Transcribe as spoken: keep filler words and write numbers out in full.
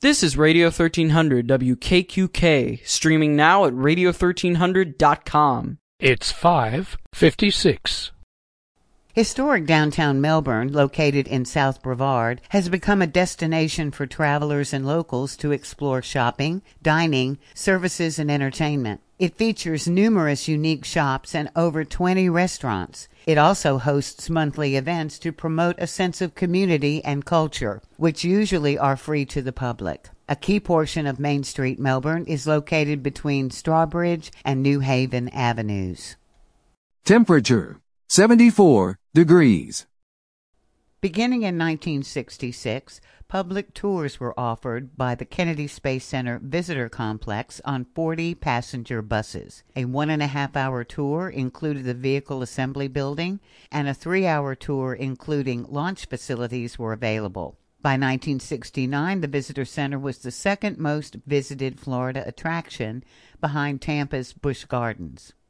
This is Radio thirteen hundred W K Q K, streaming now at radio thirteen hundred dot com. It's five fifty-six. Historic downtown Melbourne, located in South Brevard, has become a destination for travelers and locals to explore shopping, dining, services, and entertainment. It features numerous unique shops and over twenty restaurants. It also hosts monthly events to promote a sense of community and culture, which usually are free to the public. A key portion of Main Street, Melbourne, is located between Strawbridge and New Haven Avenues. Temperature, seventy-four degrees. Beginning in nineteen sixty-six, public tours were offered by the Kennedy Space Center Visitor Complex on forty passenger buses. A one-and-a-half-hour tour included the Vehicle Assembly Building, and a three-hour tour including launch facilities were available. By nineteen sixty-nine, the Visitor Center was the second most visited Florida attraction behind Tampa's Busch Gardens.